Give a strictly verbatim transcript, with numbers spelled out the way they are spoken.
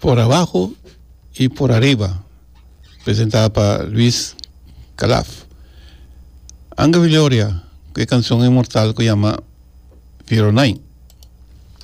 Por abajo y por arriba, presentada por Luis Calaf. Anga Villoria, que canción inmortal que llama Fiero Nine.